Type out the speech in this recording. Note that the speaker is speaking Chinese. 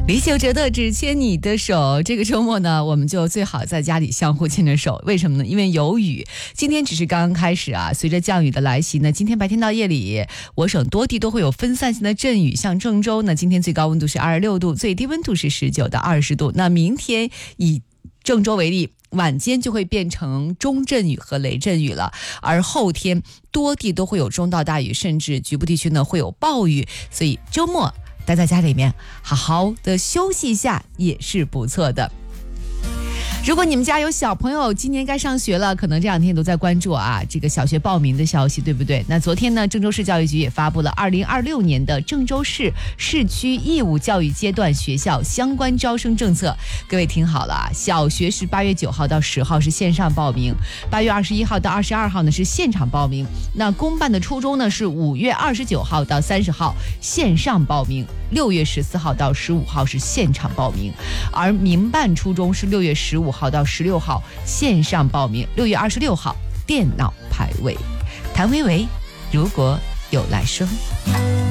李玖哲的只牵你的手，这个周末呢，我们就最好在家里相互牵着手。为什么呢？因为有雨，今天只是刚刚开始啊。随着降雨的来袭呢，今天白天到夜里，我省多地都会有分散性的阵雨。像郑州呢，今天最高温度是26度，最低温度是19到20度。那明天以郑州为例，晚间就会变成中阵雨和雷阵雨了，而后天多地都会有中到大雨，甚至局部地区呢会有暴雨。所以周末待在家里面好好的休息一下也是不错的。如果你们家有小朋友今年该上学了，可能这两天都在关注啊这个小学报名的消息，对不对？那昨天呢，郑州市教育局也发布了2026年的郑州市市区义务教育阶段学校相关招生政策。各位听好了啊，小学是8月9号到10号是线上报名，8月21号到22号呢是现场报名。那公办的初中呢是5月29号到30号线上报名，6月14号到15号是现场报名，而民办初中是6月15号到16号线上报名，6月26号电脑排位。谭维维，如果有来生。